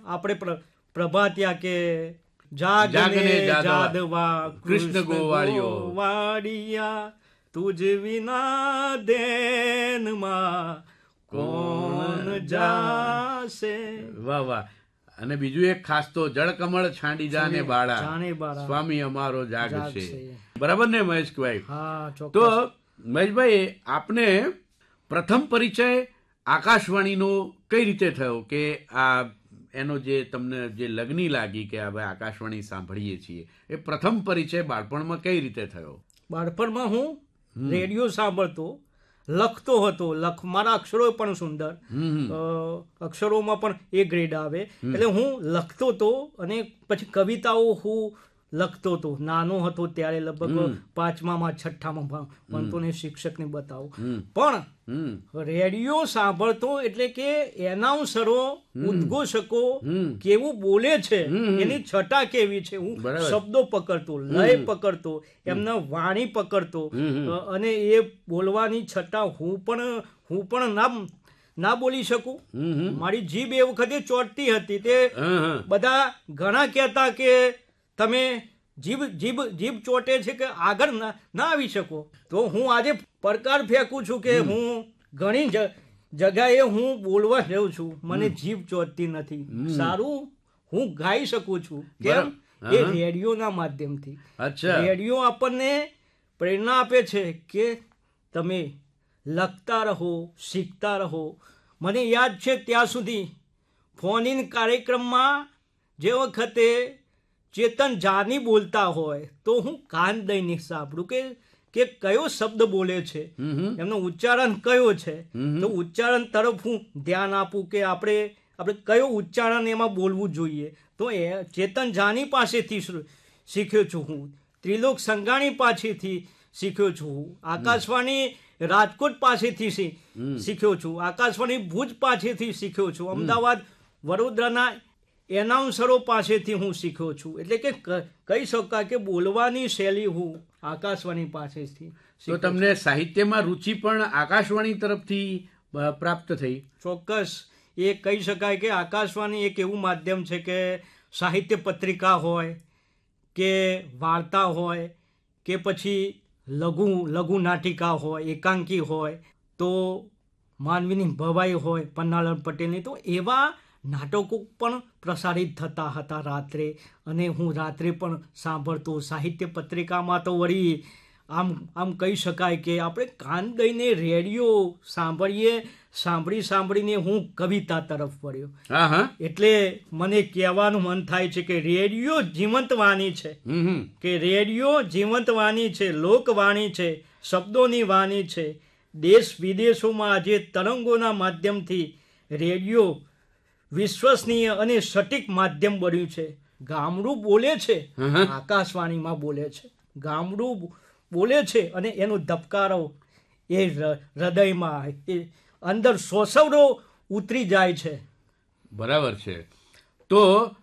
આપણે પ્રભાત્યા કે જાગને જાદવા કૃષ્ણ ગોવાળિયા તુજ વિના દેનમાં કોણ જાશે. વાહ વાહ. અને બીજું એક ખાસ તો જળકમળ છાંડી જાને બાળા સ્વામી અમારો જાગશે. બરાબર ને મહેશભાઈ? તો મહેશભાઈ, આપને પ્રથમ પરિચય આકાશવાણીનો કઈ રીતે થયો કે આ એનો જે તમને જે લગની લાગી કે હવે આકાશવાણી સાંભળીએ છીએ, એ પ્રથમ પરિચય બાળપણમાં કઈ રીતે થયો? બાળપણમાં હું રેડિયો સાંભળતો, લખતો હતો. મારા અક્ષરો પણ સુંદર, અક્ષરોમાં પણ એ ગ્રેડ આવે. એટલે હું લખતો હતો અને પછી કવિતાઓ હું લખતો હતો. નાનો હતો ત્યારે, લગભગ 5મા 6મા ભણતો ને શિક્ષકને બતાવું. પણ રેડિયો સાંભળતો એટલે કે એનાઉન્સરો, ઉદ્ઘોષકો કેવું બોલે છે, એની છટા કેવી છે, હું શબ્દો પકડતો, લય પકડતો, એમના વાણી પકડતો અને એ બોલવાની છટા હું પણ ના બોલી શકું. મારી જીભ એ વખતે ચોટતી હતી. તે બધા ઘણા કહેતા કે તમે જીભ ચોટે છે કે આગળ ના આવી શકો. તો હું આજે પડકાર ફેંકું છું કે હું ઘણી જગ્યાએ હું બોલવા જાઉં છું, મને જીભ ચોટતી નથી. સારું, હું ગાઈ શકું છું. કેમ? એ રેડિયોના માધ્યમથી. રેડિયો આપણને પ્રેરણા આપે છે કે તમે લખતા રહો, શીખતા રહો. મને યાદ છે ત્યાં સુધી ફોન ઇન કાર્યક્રમમાં જે વખતે ચેતન જાની બોલતા હોય તો હું કાન દઈને સાંભળું કે કયો શબ્દ બોલે છે, એમનું ઉચ્ચારણ કયો છે. તો ઉચ્ચારણ તરફ હું ધ્યાન આપું કે આપણે કયો ઉચ્ચારણ એમાં બોલવું જોઈએ. તો એ ચેતન જાની પાસેથી શીખ્યો છું હું, ત્રિલોક સંઘાણી પાસેથી શીખ્યો છું હું, આકાશવાણી રાજકોટ પાસેથી શીખ્યો છું, આકાશવાણી ભુજ પાસેથી શીખ્યો છું, અમદાવાદ વડોદરાના એનાઉન્સરો પાસેથી હું શીખ્યો છું. એટલે કે કહી શકાય કે બોલવાની શૈલી હું આકાશવાણી પાસેથી. તો તમને સાહિત્યમાં રુચિ પણ આકાશવાણી તરફથી પ્રાપ્ત થઈ? ચોક્કસ. એ કહી શકાય કે આકાશવાણી એક એવું માધ્યમ છે કે સાહિત્ય પત્રિકા હોય કે વાર્તા હોય કે પછી લઘુ નાટિકા હોય, એકાંકી હોય, તો માનવીની ભવાઈ હોય પન્નાલાલ પટેલની, તો એવા નાટકો પણ પ્રસારિત થતા હતા રાત્રે, અને હું રાત્રે પણ સાંભળતો. સાહિત્ય પત્રિકામાં તો વળી આમ કહી શકાય કે આપણે કાન દઈને રેડિયો સાંભળીને હું કવિતા તરફ વળ્યો. એટલે મને કહેવાનું મન થાય છે કે રેડિયો જીવંત વાણી છે, કે રેડિયો જીવંત વાણી છે, લોકવાણી છે, શબ્દોની વાણી છે. દેશ વિદેશોમાં આજે તરંગોના માધ્યમથી રેડિયો વિશ્વસનીય અને સટીક માધ્યમ બન્યું છે. ગામડું બોલે છે, આકાશવાણીમાં બોલે છે. ગામડું બોલે છે અને એનો ધબકારો એ હૃદયમાં, એ અંદર સોસવડો ઉતરી જાય છે. બરાબર છે. તો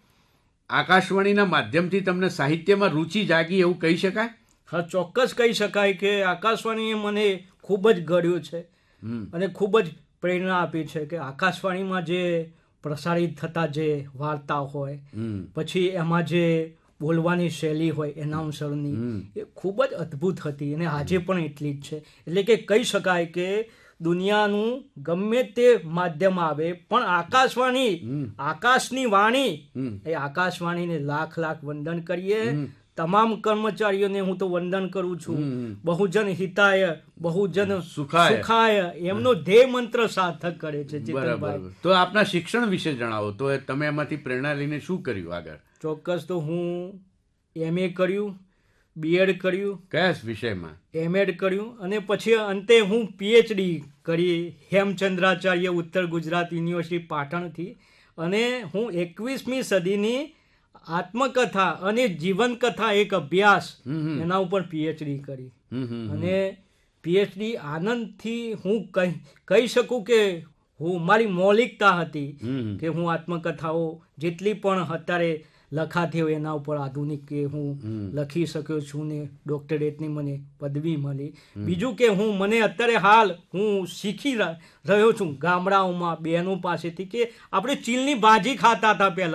આકાશવાણીના માધ્યમથી તમને સાહિત્યમાં રુચિ જાગી એવું કહી શકાય? હા, ચોક્કસ કહી શકાય કે આકાશવાણીએ મને ખૂબ જ ઘડ્યું છે અને ખૂબ જ પ્રેરણા આપી છે. કે આકાશવાણીમાં જે પ્રસારિત થતા જે વાર્તા હોય, પછી એમાં જે બોલવાની શૈલી હોય એનાઉન્સરની, એ ખૂબ જ અદ્ભુત હતી અને આજે પણ એટલી જ છે. એટલે કે કહી શકાય કે દુનિયાનું ગમે તે માધ્યમ આવે પણ આકાશવાણી, આકાશની વાણી, એ આકાશવાણીને લાખ વંદન કરીએ. તમામ કર્મચારીઓને હું તો વંદન કરું છું. બહુજન હિતાય બહુજન સુખાય એમનો ધ્યેય મંત્ર સાર્થક કરે છે. બરાબર. તો આપના શિક્ષણ વિશે જણાવો. તો તમે એમાંથી પ્રેરણા લઈને શું કર્યું આગળ? ચોક્કસ. તો હું MA કર્યું, BEd કર્યું. કયા વિષયમાં? MEd કર્યું અને પછી અંતે હું PhD કરી હેમચંદ્રાચાર્ય ઉત્તર ગુજરાત યુનિવર્સિટી પાટણથી. અને હું 21મી સદીની આત્મકથા અને જીવનકથા એક અભ્યાસ, એના ઉપર PhD કરી. અને PhD આનંદથી હું કહી શકું કે મારી મૌલિકતા હતી કે હું આત્મકથાઓ જેટલી પણ અત્યારે લખાતી હોય એના ઉપર આધુનિક કે હું લખી શક્યો છું ને ડોક્ટરેટની મને પદવી મળી. બીજું કે મને અત્યારે હાલ હું શીખી રહ્યો છું ગામડાઓમાં બહેનો પાસેથી કે આપણે ચીલની ભાજી ખાતા હતા પહેલા.